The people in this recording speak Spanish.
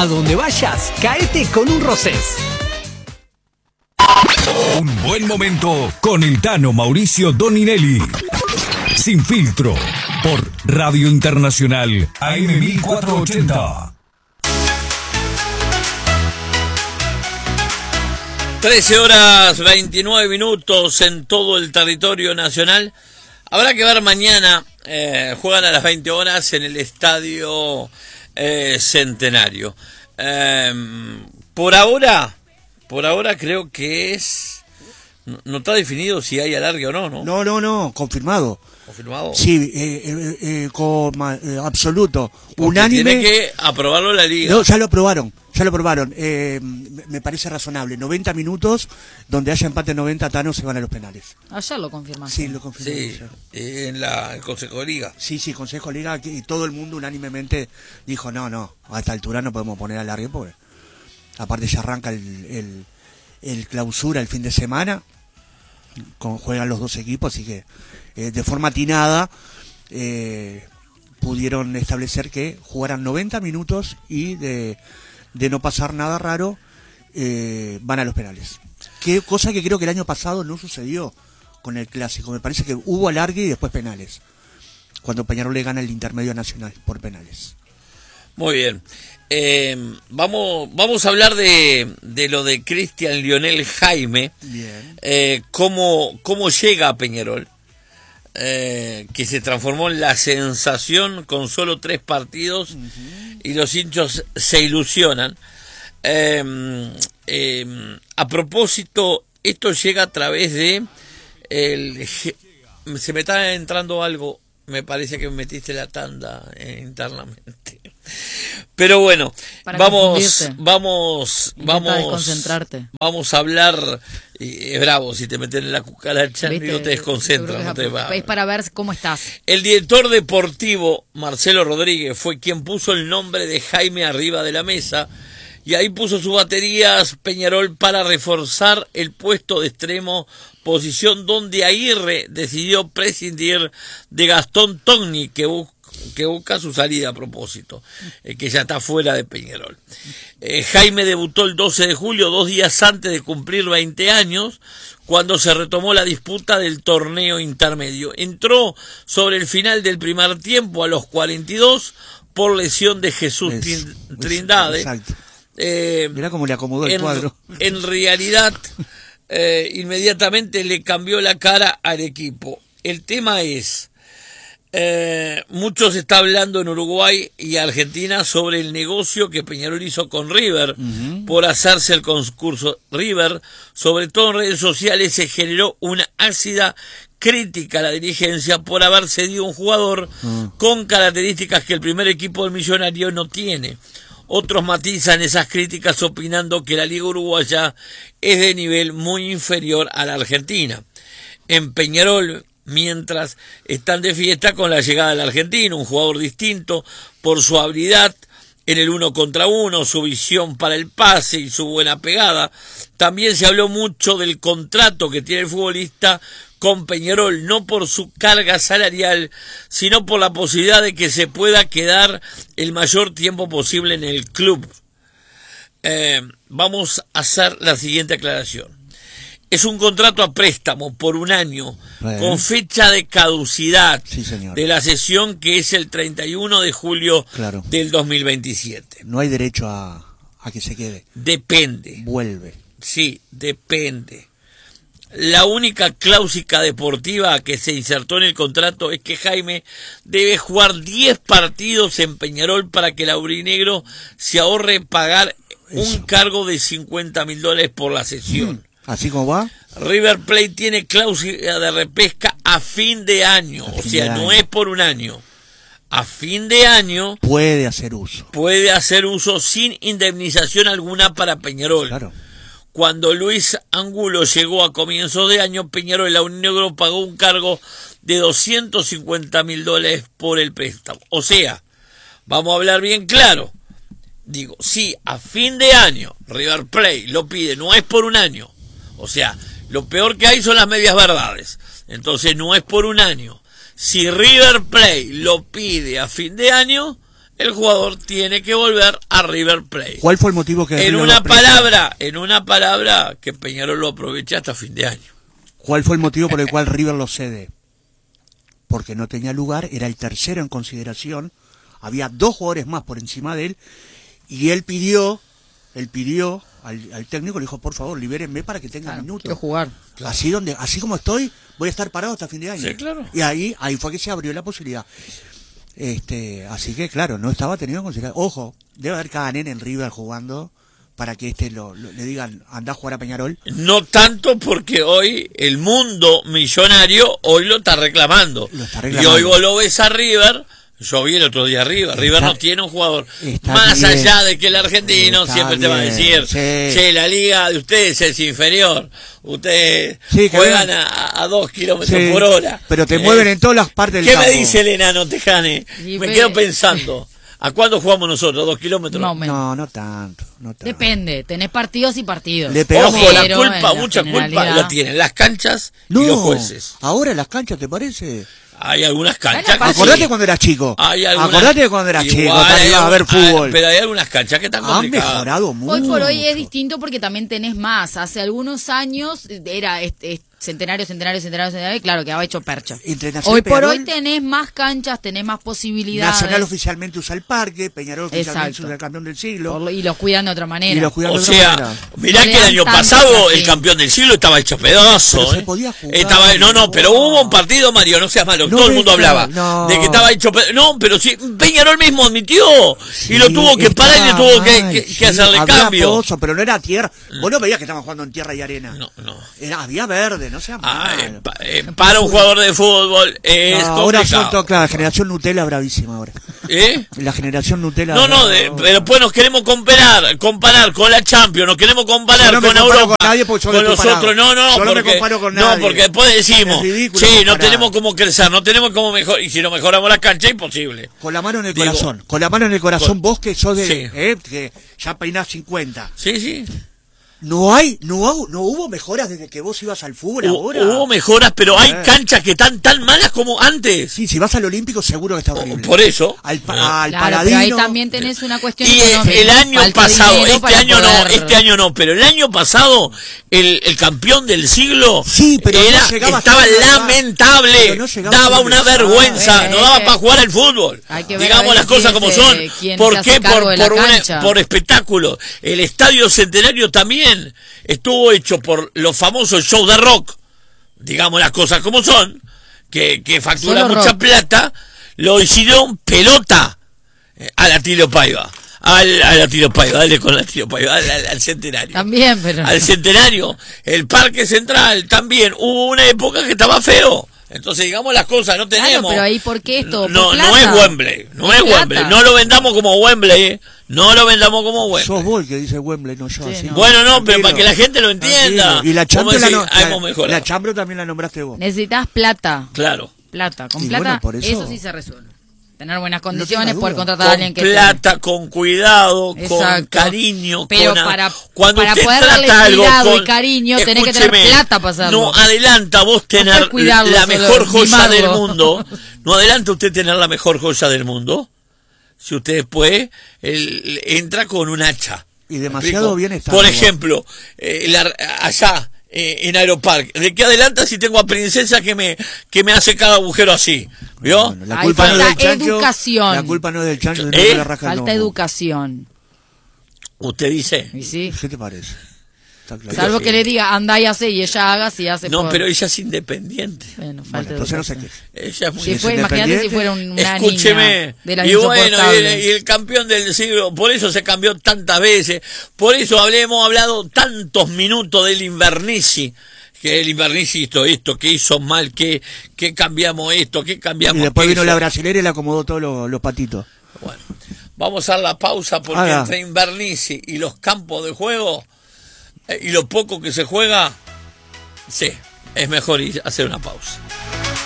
A donde vayas, caete con un Rosés. Un buen momento con el Tano Mauricio Doninelli. Sin filtro, por Radio Internacional AM 1480. 13:29 en todo el territorio nacional. Habrá que ver mañana, juegan a las 20 horas en el Estadio Centenario. Por ahora creo que no está definido si hay alargue o no, ¿no? No, confirmado. ¿Confirmado? Sí, absoluto. Porque unánime. Tiene que aprobarlo la liga. No, ya lo aprobaron. Me parece razonable. 90 minutos, donde haya empate 90, Tano se van a los penales. Ayer lo confirmaste. Sí, lo confirmó. Sí, en el Consejo de Liga. Sí, Consejo de Liga, y todo el mundo unánimemente dijo, no, a esta altura no podemos poner alargue, porque aparte ya arranca el clausura el fin de semana, juegan los dos equipos, así que de forma atinada pudieron establecer que jugaran 90 minutos y de no pasar nada raro van a los penales. Cosa que creo que el año pasado no sucedió con el clásico. Me parece que hubo alargue y después penales, cuando Peñarol le gana el intermedio nacional por penales. Muy bien. Vamos a hablar de lo de Cristian Lionel Jaime. Bien. Cómo llega a Peñarol, que se transformó en la sensación con solo 3 partidos, y los hinchas se ilusionan. A propósito, esto llega a través de se me está entrando algo, me parece que me metiste la tanda internamente. Pero bueno, vamos desconcentrarte. Vamos a hablar. Es bravo si te meten en la cucaracha y no te desconcentras. Es para ver cómo estás. El director deportivo Marcelo Rodríguez fue quien puso el nombre de Jaime arriba de la mesa, y ahí puso sus baterías Peñarol para reforzar el puesto de extremo, posición donde Aguirre decidió prescindir de Gastón Togni, que busca su salida a propósito, que ya está fuera de Peñarol. Jaime debutó el 12 de julio, 2 días antes de cumplir 20 años, cuando se retomó la disputa del torneo intermedio. Entró sobre el final del primer tiempo a los 42 por lesión de Jesús Trindade. Exacto. Mirá cómo le acomodó el cuadro. En realidad, inmediatamente le cambió la cara al equipo. El tema es, mucho se está hablando en Uruguay y Argentina sobre el negocio que Peñarol hizo con River por hacerse el concurso. River, sobre todo en redes sociales, se generó una ácida crítica a la dirigencia por haber cedido un jugador con características que el primer equipo del Millonario no tiene. Otros matizan esas críticas opinando que la Liga Uruguaya es de nivel muy inferior a la Argentina. En Peñarol, mientras, están de fiesta con la llegada del argentino, un jugador distinto por su habilidad en el 1 contra 1, su visión para el pase y su buena pegada. También se habló mucho del contrato que tiene el futbolista con Peñarol, no por su carga salarial, sino por la posibilidad de que se pueda quedar el mayor tiempo posible en el club. Vamos a hacer la siguiente aclaración. Es un contrato a préstamo por 1 año, con fecha de caducidad de la cesión, que es el 31 de julio del 2027. No hay derecho a que se quede. Depende. Vuelve. Sí, depende. La única cláusula deportiva que se insertó en el contrato es que Jaime debe jugar 10 partidos en Peñarol para que el aurinegro se ahorre pagar un cargo de $50.000 por la cesión. ¿Así como va? River Plate tiene cláusula de repesca a fin de año, o sea, no es por 1 año. A fin de año puede hacer uso. Puede hacer uso sin indemnización alguna para Peñarol. Claro. Cuando Luis Angulo llegó a comienzos de año, Peñarol, el aurinegro, pagó un cargo de $250.000 por el préstamo. O sea, vamos a hablar bien claro. Digo, si a fin de año River Plate lo pide, no es por 1 año. O sea, lo peor que hay son las medias verdades. Entonces no es por 1 año. Si River Plate lo pide a fin de año, el jugador tiene que volver a River Plate. ¿Cuál fue el motivo que En River una lo presta? palabra, que Peñarol lo aproveche hasta fin de año. ¿Cuál fue el motivo por el cual River lo cede? Porque no tenía lugar, era el tercero en consideración, había 2 jugadores más por encima de él, y él pidió al técnico, le dijo, por favor, libérenme para que tenga Claro, minutos. quiero jugar. Así como estoy, voy a estar parado hasta fin de año. Sí, claro. Y ahí fue que se abrió la posibilidad. Así que, claro, no estaba tenido en consideración. Ojo, debe haber cada nene en River jugando para que le digan, anda a jugar a Peñarol. No tanto porque hoy el mundo millonario hoy lo está reclamando. Y hoy vos lo ves a River. Yo vi el otro día a River. River no tiene un jugador. Más bien. allá de que el argentino Está siempre te va a bien, decir, sí. che, la liga de ustedes es inferior. Ustedes Sí, que juegan bien. a 2 kilómetros Sí, por hora. pero te mueven en todas las partes del ¿Qué campo. me dice el enano Tejane? Y Me ve- quedo pensando. ¿A cuándo jugamos nosotros? ¿2 kilómetros? Más o menos. No tanto. Depende, tenés partidos y partidos. Le pegamos- Ojo, la Pero culpa, en la mucha culpa generalidad- la tienen las canchas y No, los jueces. ahora las canchas, ¿te parece? Hay algunas canchas Bueno, que Acordate sí. cuando eras chico. Hay algunas- Acordate de cuando eras chico, Igual cuando hay ibas a ver algún- fútbol. pero hay algunas canchas que están Han complicadas. mejorado mucho. Hoy por hoy es distinto porque también tenés más. Hace algunos años era centenario, y claro, quedaba hecho percha. Entre Nacional Hoy y por Peñarol, hoy tenés más canchas, tenés más posibilidades. Nacional oficialmente usa el parque, Peñarol oficialmente Exacto. usa el campeón del siglo. Y los cuidan de otra manera. Y los cuidan O de otra sea, manera. mirá No que le el dan año tanto pasado el así. campeón del siglo estaba hecho pedazo. Pero se podía jugar. No, pero hubo un partido, Mario, no seas malo. No todo el me mundo jodas, hablaba no. de que estaba hecho No, pero sí, Peñarol mismo admitió. Y lo tuvo que parar y le estaba tuvo mal, que sí, hacerle había cambio. pozo, pero no era tierra. Vos no veías que estaban jugando en tierra y arena. No. Había verde, no sea Ah, mal. para un jugador de fútbol es No, ahora son complicado. todas, claro, la generación Nutella bravísima ahora. ¿Eh? La generación Nutella. No, pero después nos queremos comparar con la Champions, nos queremos comparar Yo no me con comparo Europa, con nadie porque yo no con estoy los parado. otros. No, Yo no me porque, comparo con no, nadie. porque después decimos, Es ridículo sí, no comparar. tenemos cómo crecer, no tenemos cómo mejorar, y si no mejoramos la cancha, imposible. Con la mano en el Digo, corazón. Con la mano en el corazón, vos que sos de. Sí. Que ya peinás 50. Sí. No hubo mejoras desde que vos ibas al fútbol ahora. Hubo mejoras, pero hay Eh. canchas que están tan malas como antes. Sí, si vas al Olímpico seguro que está horrible. Por eso. Al Claro, Paladino. pero ahí también tenés una cuestión Y económica. el año Falta pasado, dinero para este año no, pero el año pasado el campeón del siglo Sí, pero no llegaba estaba a ser nada. lamentable, Pero no llegaba a daba ser una nada. vergüenza, no daba que- para jugar al fútbol. hay que ver Digamos a las veces cosas como son. quién ¿Por se qué? hace cargo de la cancha. Por espectáculo. El Estadio Centenario también estuvo hecho por los famosos shows de rock, digamos las cosas como son, que factura Solo mucha rock. plata, lo hicieron pelota a la Tilio Paiva. A la Tilio Paiva, dale con la Tilio Paiva, al Centenario. También, pero... Al Centenario, el Parque Central también, hubo una época que estaba feo. Entonces, digamos las cosas, no tenemos. Claro, pero ahí, ¿por qué esto? No, ¿Por no plata? es Wembley, no ¿Por es plata? Wembley. No lo vendamos como Wembley, no lo vendamos como Wembley. Sos vos el que dice Wembley, no yo. Sí, así. no. Bueno, no, pero Tranquilo. para que la gente lo entienda. Tranquilo. Y la Como Champions decir, hemos mejorado. la Champions también la nombraste vos. Necesitas plata. Claro. Plata. Con Y plata, bueno, por eso... eso- sí se resuelve. Tener buenas tengas condiciones, poder duda. contratar a alguien Con que... plata, con cuidado, con Exacto. cariño, Pero con para usted poder darle trata algo cuidado con- y cariño, tenés que tener Escúcheme, plata para hacerlo. No adelanta vos tener puedes cuidarlo la solo, mejor joya mimarlo. del mundo. No adelanta usted tener la mejor joya del mundo. Si usted después entra con un hacha. Y ¿Me demasiado explico? bien está. Por ejemplo, allá en Aeropark, ¿de qué adelanta si tengo a Princesa que me hace cada agujero así? ¿Vio? Bueno, la Ahí culpa no es falta del chancho. educación. La culpa no es del chancho, sino ¿Eh? que le rasca el Falta lomo. educación. Usted dice. Y sí. ¿Qué te parece? Está claro. Salvo que le diga, anda y hace, y ella haga, si hace No, por... pero ella es independiente. Bueno, Bueno, falta entonces no sé educación. qué. Ella es muy Si fue, independiente. imagínate si fuera una Escúcheme, niña de las y bueno, y insoportables. el campeón del siglo, por eso se cambió tantas veces, por eso hemos hablado tantos minutos del Invernici, que el Invernici hizo esto, que hizo mal, que cambiamos esto, que cambiamos Y después vino aquello. la brasilera y le acomodó todos los patitos. Bueno, vamos a dar la pausa porque Haga. entre Invernici y los campos de juego, y lo poco que se juega, sí, es mejor hacer una pausa.